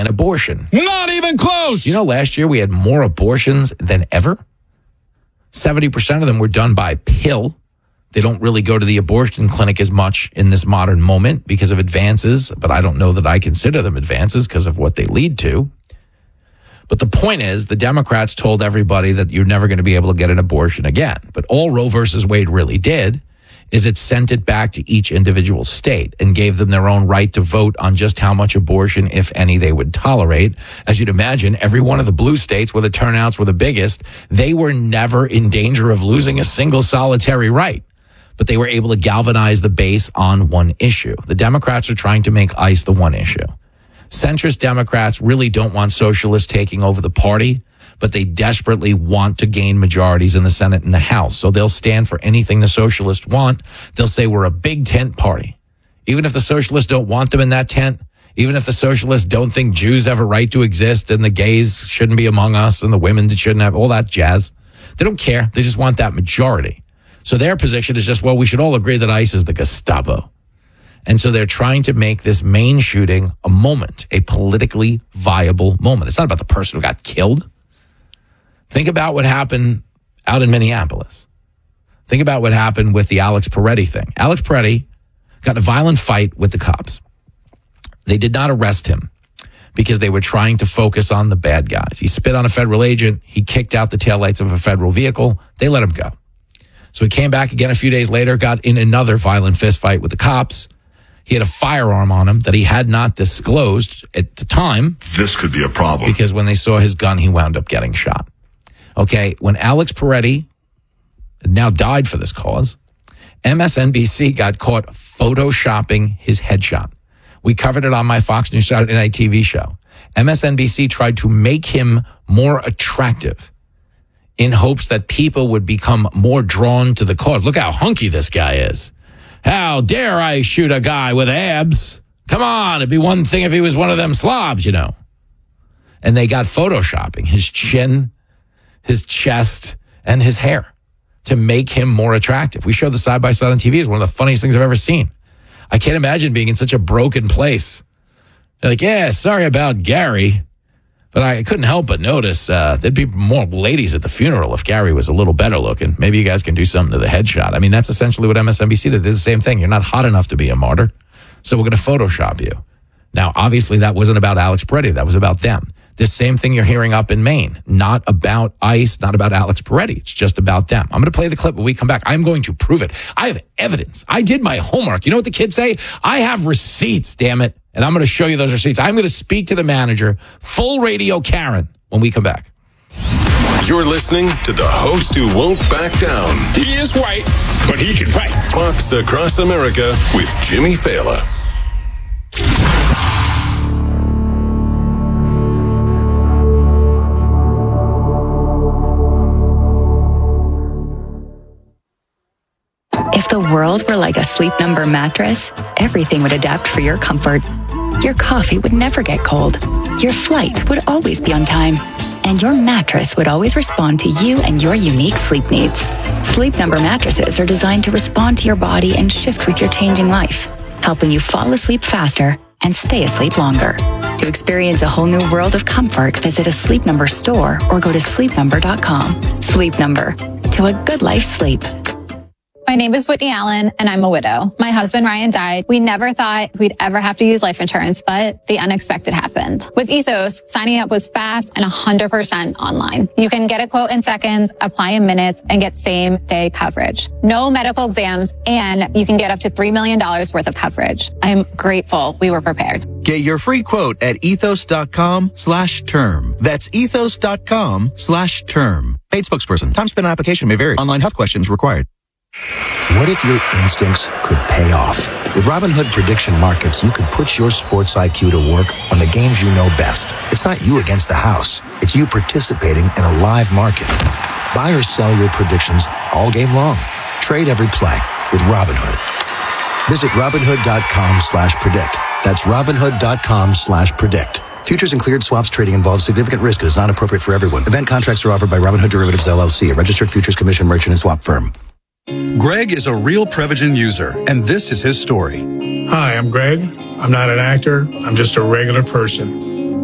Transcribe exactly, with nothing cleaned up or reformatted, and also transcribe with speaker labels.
Speaker 1: ban abortion.
Speaker 2: Not even close.
Speaker 1: You know, last year we had more abortions than ever. seventy percent of them were done by pill. They don't really go to the abortion clinic as much in this modern moment because of advances, but I don't know that I consider them advances because of what they lead to. But the point is, the Democrats told everybody that you're never going to be able to get an abortion again. But all Roe versus Wade really did is it sent it back to each individual state and gave them their own right to vote on just how much abortion, if any, they would tolerate. As you'd imagine, every one of the blue states where the turnouts were the biggest, they were never in danger of losing a single solitary right. But they were able to galvanize the base on one issue. The Democrats are trying to make ICE the one issue. Centrist Democrats really don't want socialists taking over the party, but they desperately want to gain majorities in the Senate and the House. So they'll stand for anything the socialists want. They'll say we're a big tent party. Even if the socialists don't want them in that tent, even if the socialists don't think Jews have a right to exist and the gays shouldn't be among us and the women shouldn't have all that jazz, they don't care. They just want that majority. So their position is just, well, we should all agree that ICE is the Gestapo. And so they're trying to make this Maine shooting a moment, a politically viable moment. It's not about the person who got killed. Think about what happened out in Minneapolis. Think about what happened with the Alex Peretti thing. Alex Peretti got in a violent fight with the cops. They did not arrest him because they were trying to focus on the bad guys. He spit on a federal agent. He kicked out the taillights of a federal vehicle. They let him go. So he came back again a few days later, got in another violent fist fight with the cops. He had a firearm on him that he had not disclosed at the time.
Speaker 3: This could be a problem.
Speaker 1: Because when they saw his gun, he wound up getting shot. Okay, when Alex Peretti now died for this cause, M S N B C got caught photoshopping his headshot. We covered it on my Fox News Saturday Night T V show. M S N B C tried to make him more attractive in hopes that people would become more drawn to the cause. Look how hunky this guy is. How dare I shoot a guy with abs? Come on, it'd be one thing if he was one of them slobs, you know. And they got photoshopping his chin, his chest, and his hair to make him more attractive. We showed the side-by-side on T V. It's one of the funniest things I've ever seen. I can't imagine being in such a broken place. They're like, yeah, sorry about Gary. But I couldn't help but notice uh, there'd be more ladies at the funeral if Gary was a little better looking. Maybe you guys can do something to the headshot. I mean, that's essentially what M S N B C did. They did the same thing. You're not hot enough to be a martyr, so we're going to Photoshop you. Now, obviously, that wasn't about Alex Peretti. That was about them. This same thing you're hearing up in Maine, not about ICE, not about Alex Peretti. It's just about them. I'm going to play the clip when we come back. I'm going to prove it. I have evidence. I did my homework. You know what the kids say? I have receipts, damn it. And I'm going to show you those receipts. I'm going to speak to the manager, full radio Karen, when we come back.
Speaker 4: You're listening to the host who won't back down.
Speaker 2: He is white, but he can fight.
Speaker 4: Fox Across America with Jimmy Fallon.
Speaker 5: If the world were like a Sleep Number mattress, everything would adapt for your comfort. Your coffee would never get cold. Your flight would always be on time. And your mattress would always respond to you and your unique sleep needs. Sleep Number mattresses are designed to respond to your body and shift with your changing life, helping you fall asleep faster and stay asleep longer. To experience a whole new world of comfort, visit a Sleep Number store or go to sleep number dot com. Sleep Number. To a good life sleep.
Speaker 6: My name is Whitney Allen, and I'm a widow. My husband, Ryan, died. We never thought we'd ever have to use life insurance, but the unexpected happened. With Ethos, signing up was fast and one hundred percent online. You can get a quote in seconds, apply in minutes, and get same-day coverage. No medical exams, and you can get up to three million dollars worth of coverage. I'm grateful we were prepared.
Speaker 7: Get your free quote at ethos.com slash term. That's ethos.com slash term. Paid spokesperson. Time spent on application may vary. Online health questions required.
Speaker 8: What if your instincts could pay off? With Robinhood Prediction Markets, you could put your sports I Q to work on the games you know best. It's not you against the house. It's you participating in a live market. Buy or sell your predictions all game long. Trade every play with Robinhood. Visit Robinhood.com slash predict. That's Robinhood.com slash predict. Futures and cleared swaps trading involves significant risk and is not appropriate for everyone. Event contracts are offered by Robinhood Derivatives, L L C, a registered futures commission merchant and swap firm.
Speaker 9: Greg is a real Prevagen user, and this is his story.
Speaker 10: Hi, I'm Greg. I'm not an actor. I'm just a regular person.